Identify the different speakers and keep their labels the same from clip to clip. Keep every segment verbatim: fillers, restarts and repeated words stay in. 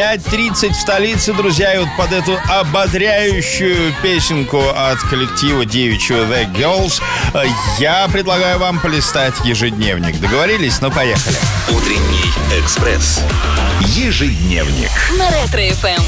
Speaker 1: пять тридцать в столице, друзья, и вот под эту ободряющую песенку от коллектива девичьего The Girls я предлагаю вам полистать ежедневник. Договорились? Ну, поехали.
Speaker 2: Утренний экспресс. Ежедневник.
Speaker 3: На Ретро-эф эм.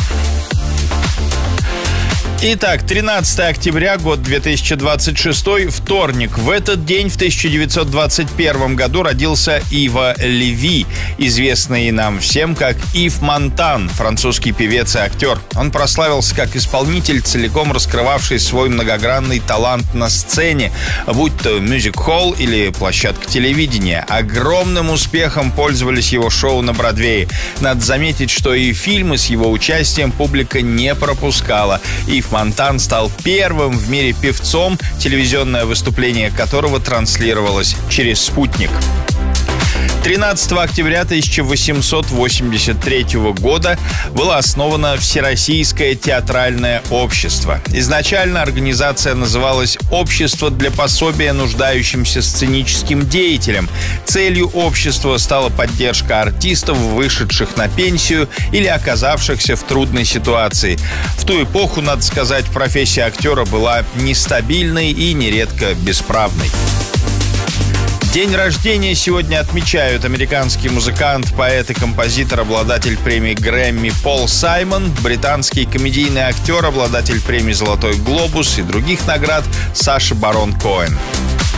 Speaker 1: Итак, тринадцатое октября, год две тысячи двадцать шестой, вторник. В этот день, в тысяча девятьсот двадцать первом году, родился Ива Леви, известный нам всем как Ив Монтан, французский певец и актер. Он прославился как исполнитель, целиком раскрывавший свой многогранный талант на сцене, будь то мюзик-холл или площадка телевидения. Огромным успехом пользовались его шоу на Бродвее. Надо заметить, что и фильмы с его участием публика не пропускала. Ив Монтан стал первым в мире певцом, телевизионное выступление которого транслировалось через «Спутник». тринадцатого октября тысяча восемьсот восемьдесят третьего года было основано Всероссийское театральное общество. Изначально организация называлась «Общество для пособия нуждающимся сценическим деятелям». Целью общества стала поддержка артистов, вышедших на пенсию или оказавшихся в трудной ситуации. В ту эпоху, надо сказать, профессия актера была нестабильной и нередко бесправной. День рождения сегодня отмечают американский музыкант, поэт и композитор, обладатель премии Грэмми Пол Саймон, британский комедийный актер, обладатель премии «Золотой глобус» и других наград Саша Барон Коэн.